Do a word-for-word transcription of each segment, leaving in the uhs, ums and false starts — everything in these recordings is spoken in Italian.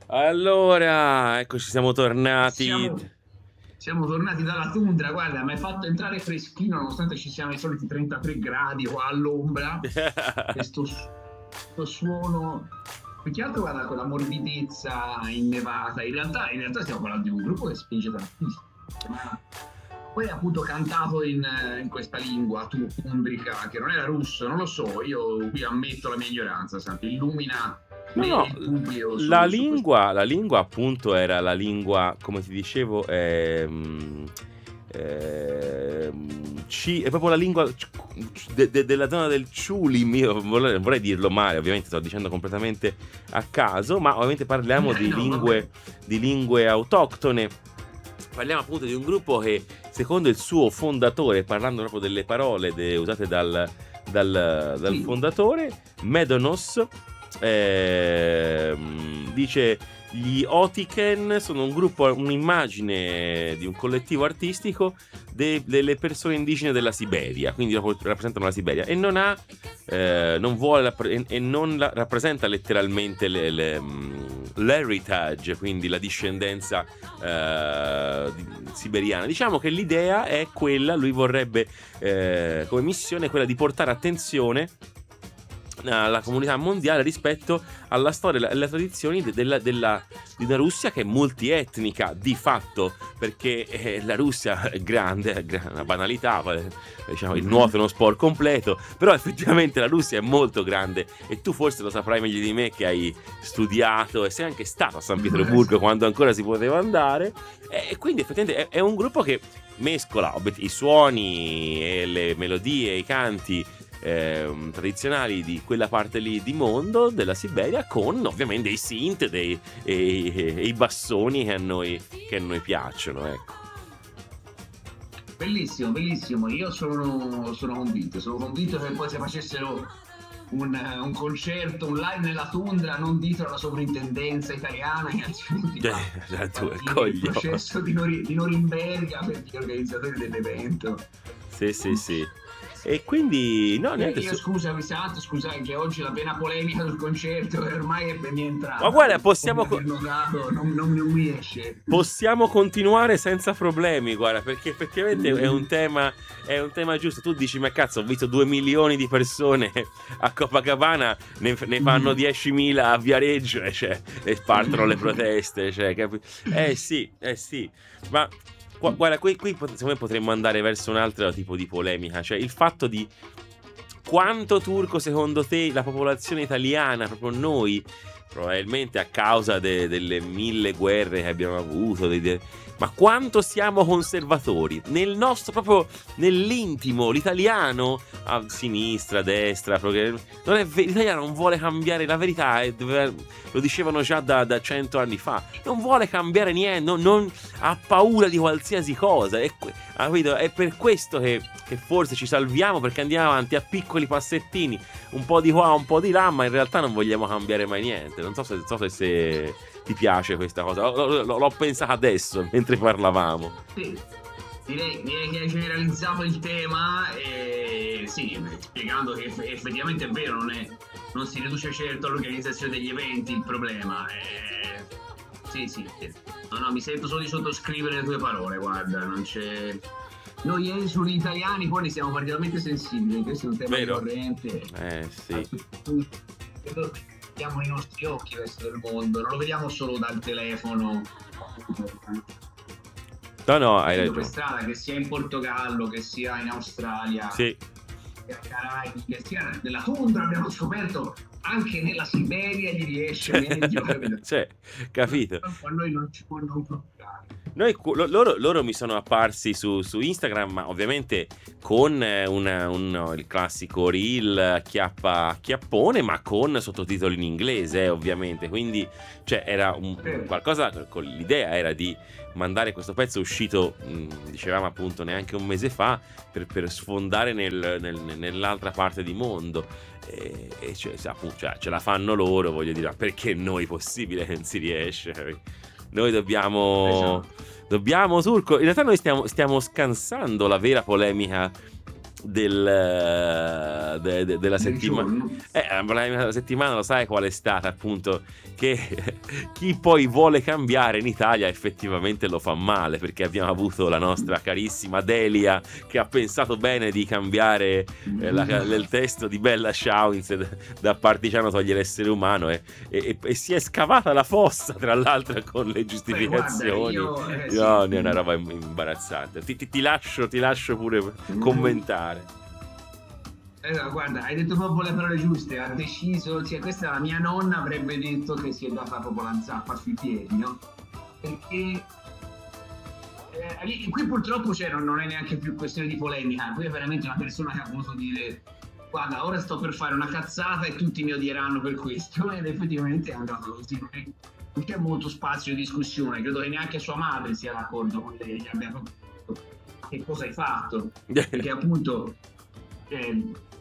Allora, eccoci, siamo tornati. Siamo, siamo tornati dalla tundra, guarda, mi hai fatto entrare freschino nonostante ci siano i soliti trentatré gradi qua all'ombra. Questo, su- questo suono, più che altro guarda quella morbidezza innevata. In realtà, in realtà stiamo parlando di un gruppo che spinge tantissimo. Ma poi appunto cantato in, in questa lingua tu- tundrica, che non era russo, non lo so, io qui ammetto la mia ignoranza, Santi, illumina No, me e no, il pubblico la su, su questo. lingua, la lingua appunto era la lingua, come ti dicevo, ehm, ehm, ci- è proprio la lingua de- de- della zona del Ciulim. Io vorrei, vorrei dirlo male, ovviamente sto dicendo completamente a caso, ma ovviamente parliamo di No, vabbè. lingue, di lingue autoctone. Parliamo appunto di un gruppo che, secondo il suo fondatore, parlando proprio delle parole de- usate dal, dal- dal Sì, fondatore, Medonos, ehm, dice: gli Otiken sono un gruppo, un'immagine di un collettivo artistico de- delle persone indigene della Siberia, quindi rapp- rappresentano la Siberia, e non ha eh, non vuole rappre- e, e non la- rappresenta letteralmente le- le, mm, l'heritage, quindi la discendenza eh, di- siberiana. Diciamo che l'idea è quella, lui vorrebbe eh, come missione quella di portare attenzione alla comunità mondiale rispetto alla storia e alle tradizioni de- della, della- di una Russia che è multietnica di fatto, perché eh, la Russia è grande, è gra- una banalità, poi, diciamo, il nuoto è uno sport completo, però effettivamente la Russia è molto grande, e tu forse lo saprai meglio di me, che hai studiato e sei anche stato a San Pietroburgo quando ancora si poteva andare, e, e quindi effettivamente è, è un gruppo che mescola ovvi- i suoni e le melodie, i canti ehm, tradizionali di quella parte lì di mondo della Siberia, con ovviamente i synth dei, e, e i bassoni che a noi, che a noi piacciono, ecco. bellissimo, bellissimo. Io sono, sono convinto, sono convinto che poi se facessero un, un concerto, un live nella tundra, non ditelo alla sovrintendenza italiana, che altrimenti fa Eh, tu partire il coglione. processo di, Nori- di Norimberga per gli organizzatori dell'evento. Sì, sì, sì. E quindi no, Io, niente io su... scusami Santo, scusai che oggi la pena polemica sul concerto che ormai è ben mi è Ma entrata, guarda, come possiamo, come co- aver notato, non, non, non mi esce. possiamo continuare senza problemi, guarda, perché effettivamente è un tema, è un tema giusto. Tu dici, ma cazzo, ho visto due milioni di persone a Copacabana, ne, ne fanno diecimila a Viareggio, e, cioè, e partono le proteste, cioè, capi- eh sì, eh sì, ma gu- guarda, qui, qui pot- secondo me potremmo andare verso un altro tipo di polemica, cioè il fatto di quanto turco secondo te la popolazione italiana, proprio noi, probabilmente a causa de- delle mille guerre che abbiamo avuto, dei- de- ma quanto siamo conservatori nel nostro, proprio nell'intimo, l'italiano a sinistra, a destra, progre- non è ve- l'italiano non vuole cambiare, la verità è, dove- lo dicevano già da, da cento anni fa, non vuole cambiare niente, non, non- ha paura di qualsiasi cosa, è, que- ha capito? È per questo che, che forse ci salviamo, perché andiamo avanti a piccoli passettini, un po' di qua, un po' di là, ma in realtà non vogliamo cambiare mai niente. Non so se, so se, se ti piace questa cosa. L- l- l'ho pensata adesso mentre parlavamo. Sì, direi, direi che hai generalizzato il tema e sì, spiegando che eff- effettivamente è vero, non, è- non si riduce certo all'organizzazione degli eventi il problema. eh, sì, sì, sì. No, no, mi sento solo di sottoscrivere le tue parole, guarda, non c'è... Noi esuli italiani poi ne siamo particolarmente sensibili, questo è un tema Vero? ricorrente. Eh sì. Credo che vediamo nei nostri occhi il resto del mondo, non lo vediamo solo dal telefono. No, no, hai Vedendo per ragione. strada, che sia in Portogallo, che sia in Australia, Sì. che sia ai Caraibi, che sia nella tundra, abbiamo scoperto anche nella Siberia gli riesce meglio, capito? Cioè, capito? Purtroppo a noi non ci può non toccare. Noi, cu- lo- loro, loro mi sono apparsi su, su Instagram, ma ovviamente con eh, una- un- no, il classico reel chiappa chiappone, ma con sottotitoli in inglese, eh, ovviamente. Quindi, cioè, era un, un qualcosa. Con l'idea era di mandare questo pezzo uscito, mh, dicevamo appunto, neanche un mese fa, per, per sfondare nel- nel- nell'altra parte di mondo. E, e cioè, appunto, cioè, ce la fanno loro, voglio dire, ma perché noi possibile che non si riesce? Noi dobbiamo. Esatto. Dobbiamo, Turco. In realtà, noi stiamo, stiamo scansando la vera polemica del, de, de, della settimana. Eh, la settimana lo sai qual è stata, appunto, che chi poi vuole cambiare in Italia effettivamente lo fa male, perché abbiamo avuto la nostra carissima Delia che ha pensato bene di cambiare eh, la, il testo di Bella Ciao da partigiano toglie l'essere umano e, e, e si è scavata la fossa, tra l'altro, con le giustificazioni. Beh, guarda, io, eh, no, sì. È una roba imbarazzante. Ti, ti, ti, lascio, ti lascio pure mm. commentare. Eh, guarda, hai detto proprio le parole giuste, ha deciso, cioè questa la mia nonna avrebbe detto che si è data proprio la zappa sui piedi, no? Perché eh, qui purtroppo cioè, non, non è neanche più questione di polemica, qui è veramente una persona che ha voluto dire guarda, ora sto per fare una cazzata e tutti mi odieranno per questo, ed effettivamente è andato così. Non c'è molto spazio di discussione, credo che neanche sua madre sia d'accordo con lei, che abbia proprio che cosa hai fatto, perché appunto eh,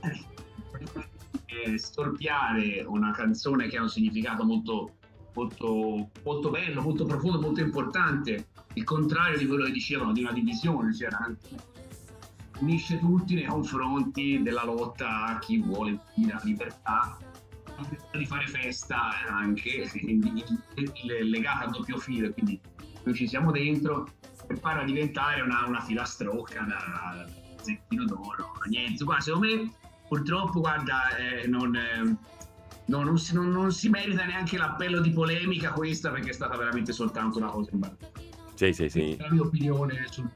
eh, storpiare una canzone che ha un significato molto, molto, molto bello, molto profondo, molto importante, il contrario di quello che dicevano di una divisione, cioè unisce tutti nei confronti della lotta a chi vuole la libertà, di fare festa anche, legata a doppio filo, quindi noi ci siamo dentro per farla diventare una, una filastrocca da zettino d'oro, niente. Guarda, secondo me purtroppo guarda eh, non, eh, no, non, si, non, non si merita neanche l'appello di polemica questa, perché è stata veramente soltanto una cosa imbarazzante. Sì, sì, sì. La mia opinione sul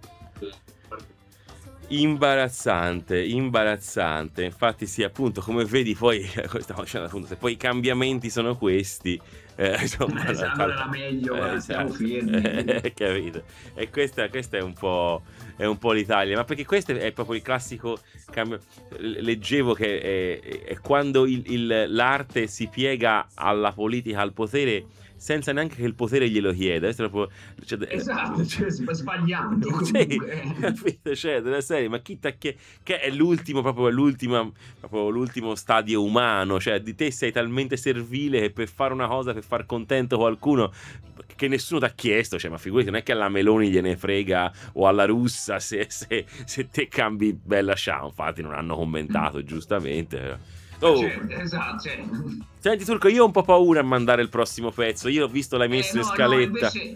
imbarazzante, imbarazzante. Infatti sì, appunto, come vedi poi stavo dicendo, appunto, se poi i cambiamenti sono questi, eh, insomma, eh, la, era meglio, eh, stiamo fermi. Eh, capito? E questa, questa è un po' è un po' l'Italia, ma perché questo è proprio il classico cambio. Leggevo che è, è quando il, il, l'arte si piega alla politica, al potere, senza neanche che il potere glielo chieda. Proprio, cioè, esatto, cioè, sbagliando. Sì, capito? Cioè, della serie, ma chi che, che è l'ultimo, proprio l'ultimo, proprio l'ultimo stadio umano, cioè di te sei talmente servile che per fare una cosa, per far contento qualcuno che nessuno ti ha chiesto, cioè, ma figurati, non è che alla Meloni gliene frega o alla Russa se, se, se te cambi Bella Ciao, infatti non hanno commentato giustamente. Oh. Cioè, esatto, cioè. Senti Turco, io ho un po' paura a mandare il prossimo pezzo. Io ho visto l'hai messo eh, in no, scaletta. No, invece,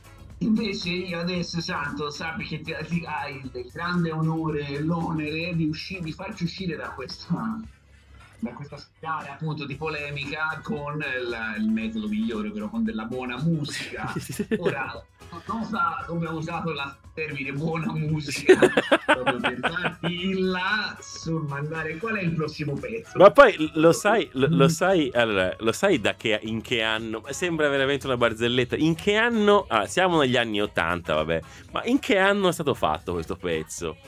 invece io adesso, Santo, sappi che ti, ti hai il grande onore e l'onere di, uscire, di farci uscire da questa, da questa scala appunto di polemica con il, il metodo migliore, però con della buona musica. Ora, non sa come ho usato il termine buona musica proprio per darti là sul mandare qual è il prossimo pezzo. Ma poi lo sai, lo, lo sai, allora, lo sai da che, in che anno? Sembra veramente una barzelletta. In che anno? Ah, siamo negli anni ottanta, vabbè. Ma in che anno è stato fatto questo pezzo?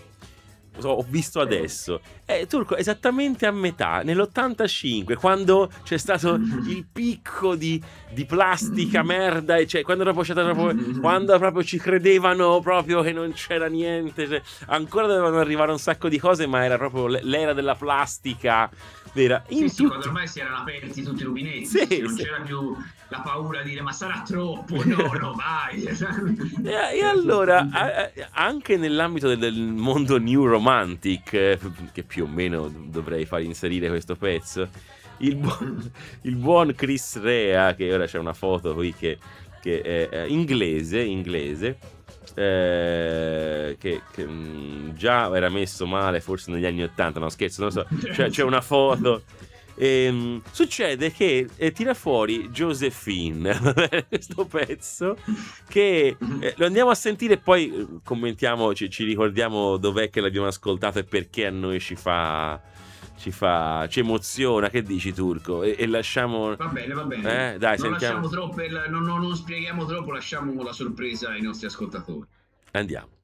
Ho visto adesso. È Turco esattamente a metà, nell'ottantacinque, quando c'è stato il picco di, di plastica merda, e cioè quando proprio, c'è stato proprio, quando proprio ci credevano proprio che non c'era niente, cioè, ancora dovevano arrivare un sacco di cose, ma era proprio l'era della plastica vera. In sì, tutti... sì, quando ormai si erano aperti tutti i rubinetti, sì, non sì. c'era più la paura di dire ma sarà troppo, no, no, vai. E, e allora, anche nell'ambito del mondo new romantic, che più o meno dovrei far inserire questo pezzo, il buon, il buon Chris Rea, che ora c'è una foto qui che, che è inglese, inglese eh, che, che mh, già era messo male forse negli anni ottanta, no scherzo, non so, cioè, c'è una foto. E, succede che eh, tira fuori Josephine questo pezzo che eh, lo andiamo a sentire e poi eh, commentiamo, ci, ci ricordiamo dov'è che l'abbiamo ascoltato e perché a noi ci fa ci fa ci emoziona. Che dici Turco? E, e lasciamo va bene va bene eh, dai, non sentiamo. lasciamo troppo il, non, non, non spieghiamo troppo, lasciamo la sorpresa ai nostri ascoltatori. Andiamo.